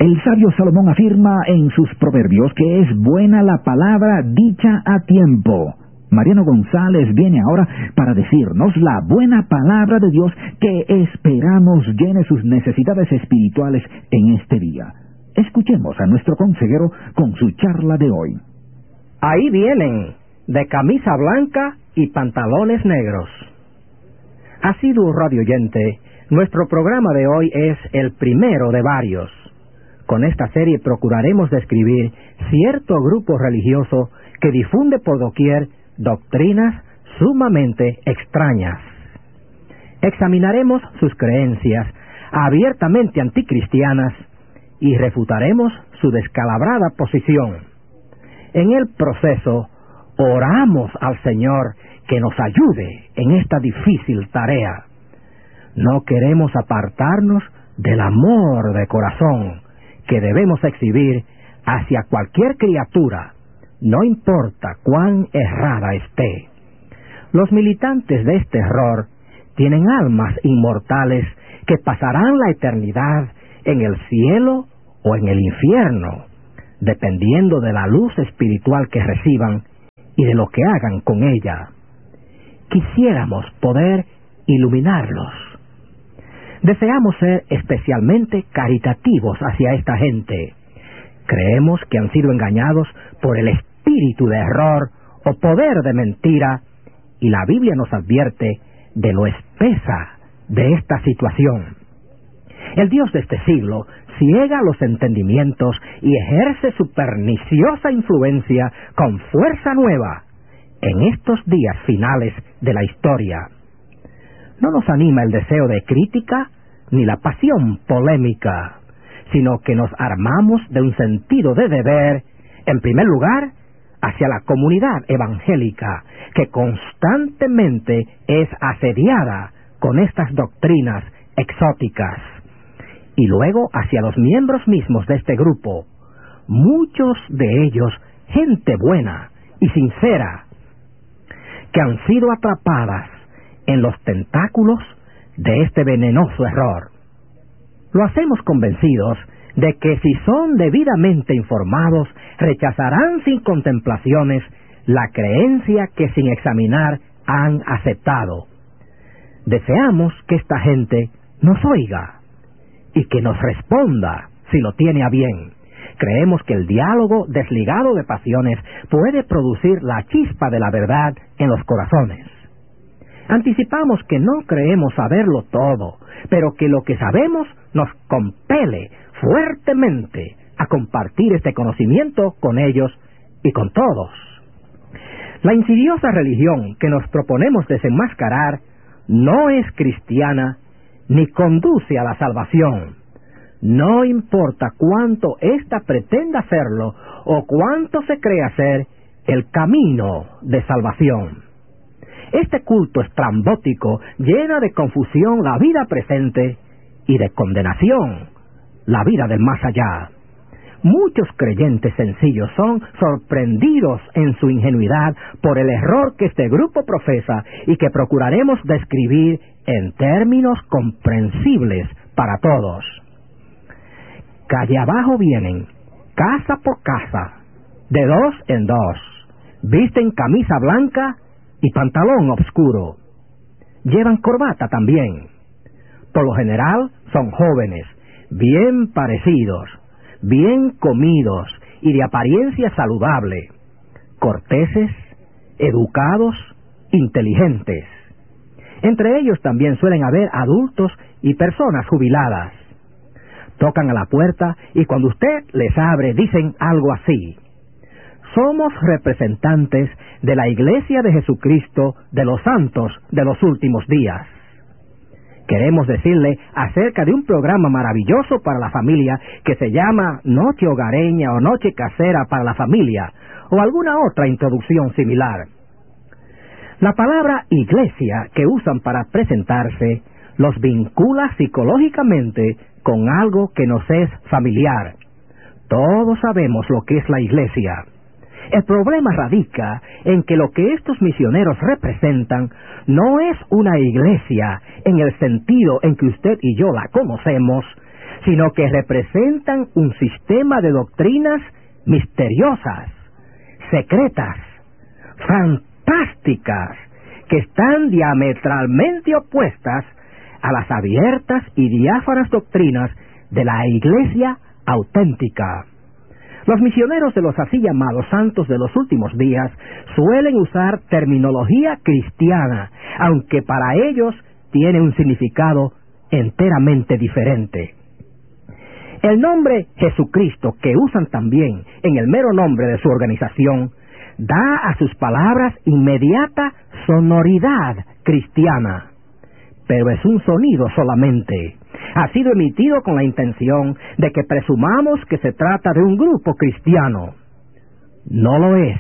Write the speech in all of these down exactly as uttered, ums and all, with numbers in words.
El sabio Salomón afirma en sus proverbios que es buena la palabra dicha a tiempo. Mariano González viene ahora para decirnos la buena palabra de Dios que esperamos llene sus necesidades espirituales en este día. Escuchemos a nuestro consejero con su charla de hoy. Ahí vienen, de camisa blanca y pantalones negros. Asiduo radioyente, nuestro programa de hoy es el primero de varios. Con esta serie procuraremos describir cierto grupo religioso que difunde por doquier doctrinas sumamente extrañas. Examinaremos sus creencias abiertamente anticristianas y refutaremos su descalabrada posición. En el proceso, oramos al Señor que nos ayude en esta difícil tarea. No queremos apartarnos del amor de corazón que debemos exhibir hacia cualquier criatura, no importa cuán errada esté. Los militantes de este error tienen almas inmortales que pasarán la eternidad en el cielo o en el infierno, dependiendo de la luz espiritual que reciban y de lo que hagan con ella. Quisiéramos poder iluminarlos. Deseamos ser especialmente caritativos hacia esta gente. Creemos que han sido engañados por el espíritu de error o poder de mentira, y la Biblia nos advierte de lo espesa de esta situación. El Dios de este siglo ciega los entendimientos y ejerce su perniciosa influencia con fuerza nueva en estos días finales de la historia. No nos anima el deseo de crítica ni la pasión polémica, sino que nos armamos de un sentido de deber, en primer lugar, hacia la comunidad evangélica, que constantemente es asediada con estas doctrinas exóticas, y luego hacia los miembros mismos de este grupo, muchos de ellos gente buena y sincera, que han sido atrapadas en los tentáculos de este venenoso error. Lo hacemos convencidos de que si son debidamente informados, rechazarán sin contemplaciones la creencia que sin examinar han aceptado. Deseamos que esta gente nos oiga y que nos responda si lo tiene a bien. Creemos que el diálogo desligado de pasiones puede producir la chispa de la verdad en los corazones. Anticipamos que no creemos saberlo todo, pero que lo que sabemos nos compele fuertemente a compartir este conocimiento con ellos y con todos. La insidiosa religión que nos proponemos desenmascarar no es cristiana ni conduce a la salvación. No importa cuánto ésta pretenda hacerlo o cuánto se crea ser el camino de salvación. Este culto estrambótico llena de confusión la vida presente y de condenación la vida del más allá. Muchos creyentes sencillos son sorprendidos en su ingenuidad por el error que este grupo profesa y que procuraremos describir en términos comprensibles para todos. Calle abajo vienen, casa por casa, de dos en dos, visten camisa blanca y pantalón oscuro. Llevan corbata también. Por lo general son jóvenes, bien parecidos, bien comidos y de apariencia saludable, corteses, educados, inteligentes. Entre ellos también suelen haber adultos y personas jubiladas. Tocan a la puerta y cuando usted les abre dicen algo así: somos representantes de la Iglesia de Jesucristo de los Santos de los Últimos Días. Queremos decirle acerca de un programa maravilloso para la familia que se llama Noche Hogareña o Noche Casera para la Familia, o alguna otra introducción similar. La palabra iglesia que usan para presentarse los vincula psicológicamente con algo que nos es familiar. Todos sabemos lo que es la iglesia. El problema radica en que lo que estos misioneros representan no es una iglesia en el sentido en que usted y yo la conocemos, sino que representan un sistema de doctrinas misteriosas, secretas, fantásticas, que están diametralmente opuestas a las abiertas y diáfanas doctrinas de la Iglesia auténtica. Los misioneros de los así llamados santos de los últimos días suelen usar terminología cristiana, aunque para ellos tiene un significado enteramente diferente. El nombre Jesucristo, que usan también en el mero nombre de su organización, da a sus palabras inmediata sonoridad cristiana, pero es un sonido solamente. Ha sido emitido con la intención de que presumamos que se trata de un grupo cristiano. No lo es.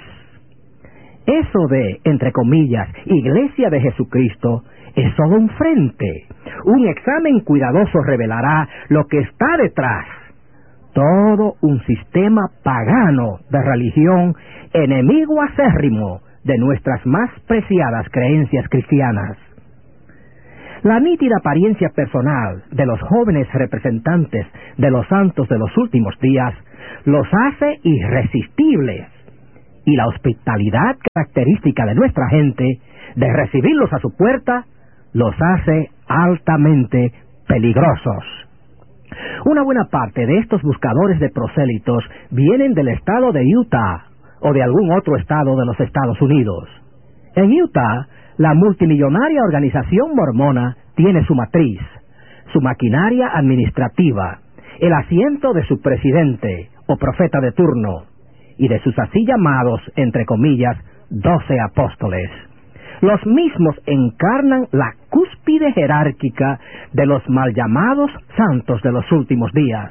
Eso de, entre comillas, Iglesia de Jesucristo, es solo un frente. Un examen cuidadoso revelará lo que está detrás. Todo un sistema pagano de religión, enemigo acérrimo de nuestras más preciadas creencias cristianas. La nítida apariencia personal de los jóvenes representantes de los santos de los últimos días los hace irresistibles, y la hospitalidad característica de nuestra gente de recibirlos a su puerta los hace altamente peligrosos. Una buena parte de estos buscadores de prosélitos vienen del estado de Utah o de algún otro estado de los Estados Unidos. En Utah, la multimillonaria organización mormona tiene su matriz, su maquinaria administrativa, el asiento de su presidente o profeta de turno y de sus así llamados, entre comillas, doce apóstoles. Los mismos encarnan la cúspide jerárquica de los mal llamados santos de los últimos días.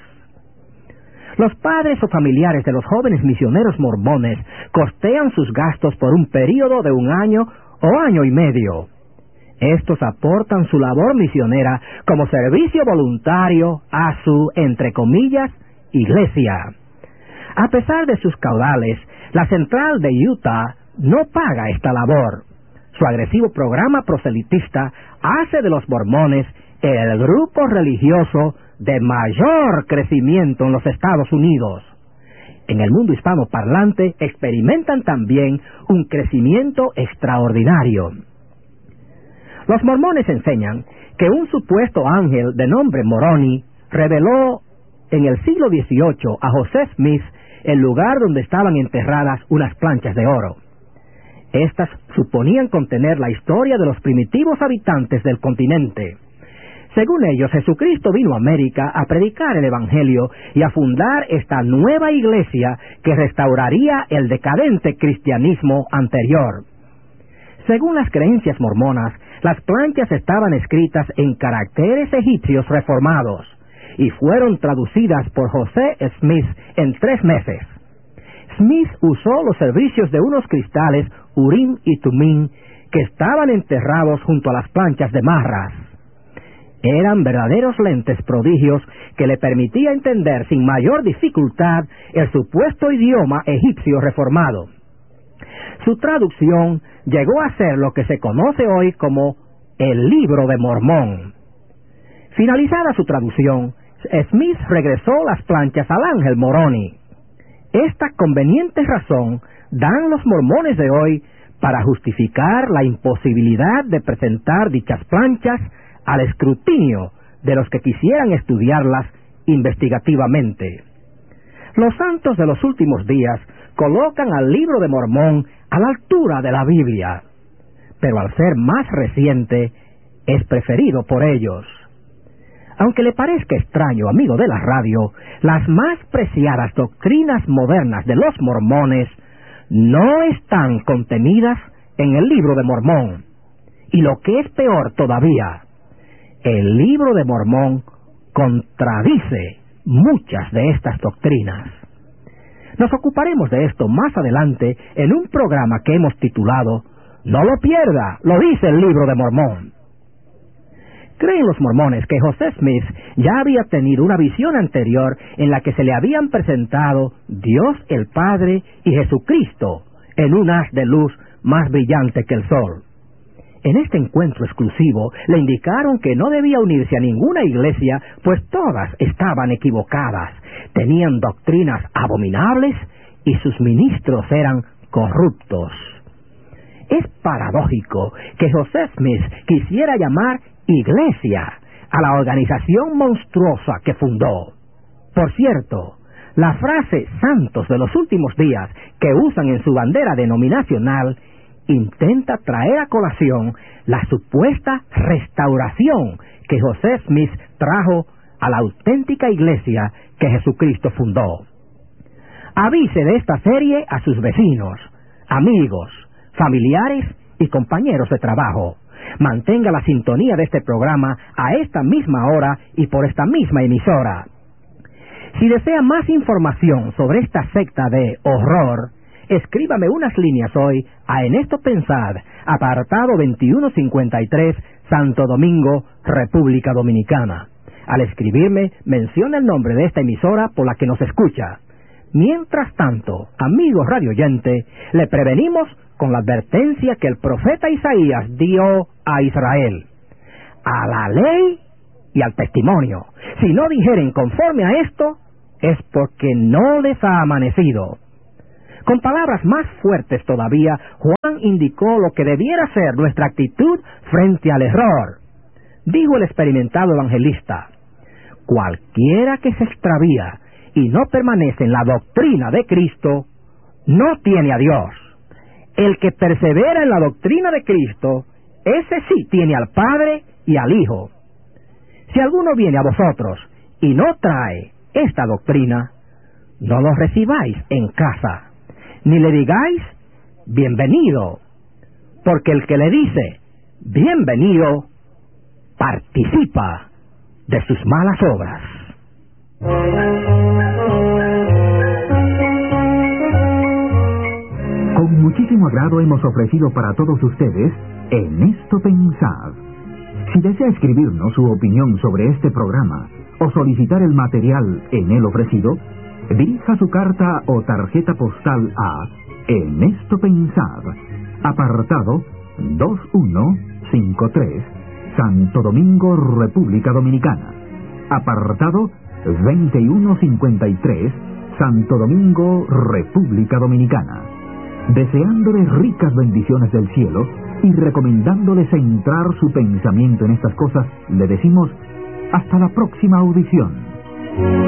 Los padres o familiares de los jóvenes misioneros mormones costean sus gastos por un período de un año o año y medio. Estos aportan su labor misionera como servicio voluntario a su, entre comillas, iglesia. A pesar de sus caudales, la central de Utah no paga esta labor. Su agresivo programa proselitista hace de los mormones el grupo religioso de mayor crecimiento en los Estados Unidos. En el mundo hispanoparlante experimentan también un crecimiento extraordinario. Los mormones enseñan que un supuesto ángel de nombre Moroni reveló en el siglo dieciocho a José Smith el lugar donde estaban enterradas unas planchas de oro. Estas suponían contener la historia de los primitivos habitantes del continente. Según ellos, Jesucristo vino a América a predicar el Evangelio y a fundar esta nueva iglesia que restauraría el decadente cristianismo anterior. Según las creencias mormonas, las planchas estaban escritas en caracteres egipcios reformados y fueron traducidas por José Smith en tres meses. Smith usó los servicios de unos cristales Urim y Tumim que estaban enterrados junto a las planchas de Marras. Eran verdaderos lentes prodigios que le permitía entender sin mayor dificultad el supuesto idioma egipcio reformado. Su traducción llegó a ser lo que se conoce hoy como el Libro de Mormón. Finalizada su traducción, Smith regresó las planchas al ángel Moroni. Esta conveniente razón dan los mormones de hoy para justificar la imposibilidad de presentar dichas planchas al escrutinio de los que quisieran estudiarlas investigativamente. Los santos de los últimos días colocan al Libro de Mormón a la altura de la Biblia, pero al ser más reciente, es preferido por ellos. Aunque le parezca extraño, amigo de la radio, las más preciadas doctrinas modernas de los mormones no están contenidas en el Libro de Mormón. Y lo que es peor todavía, el Libro de Mormón contradice muchas de estas doctrinas. Nos ocuparemos de esto más adelante en un programa que hemos titulado No lo pierda, lo dice el Libro de Mormón. Creen los mormones que José Smith ya había tenido una visión anterior en la que se le habían presentado Dios el Padre y Jesucristo en un haz de luz más brillante que el sol. En este encuentro exclusivo le indicaron que no debía unirse a ninguna iglesia, pues todas estaban equivocadas, tenían doctrinas abominables y sus ministros eran corruptos. Es paradójico que José Smith quisiera llamar iglesia a la organización monstruosa que fundó. Por cierto, la frase santos de los últimos días que usan en su bandera denominacional intenta traer a colación la supuesta restauración que José Smith trajo a la auténtica iglesia que Jesucristo fundó. Avise de esta serie a sus vecinos, amigos, familiares y compañeros de trabajo. Mantenga la sintonía de este programa a esta misma hora y por esta misma emisora. Si desea más información sobre esta secta de horror, escríbame unas líneas hoy a En Esto Pensad, apartado veintiuno cincuenta y tres, Santo Domingo, República Dominicana. Al escribirme, menciona el nombre de esta emisora por la que nos escucha. Mientras tanto, amigos radioyente, le prevenimos con la advertencia que el profeta Isaías dio a Israel: a la ley y al testimonio. Si no dijeren conforme a esto, es porque no les ha amanecido. Con palabras más fuertes todavía, Juan indicó lo que debiera ser nuestra actitud frente al error. Dijo el experimentado evangelista: cualquiera que se extravía y no permanece en la doctrina de Cristo, no tiene a Dios. El que persevera en la doctrina de Cristo, ese sí tiene al Padre y al Hijo. Si alguno viene a vosotros y no trae esta doctrina, no lo recibáis en casa, ni le digáis bienvenido, porque el que le dice bienvenido participa de sus malas obras. Con muchísimo agrado hemos ofrecido para todos ustedes En Esto Pensad. Si desea escribirnos su opinión sobre este programa o solicitar el material en él ofrecido, dirija su carta o tarjeta postal a En Esto Pensad, apartado dos uno cinco tres, Santo Domingo, República Dominicana. Apartado veintiuno cincuenta y tres, Santo Domingo, República Dominicana. Deseándole ricas bendiciones del cielo y recomendándoles centrar su pensamiento en estas cosas, le decimos hasta la próxima audición.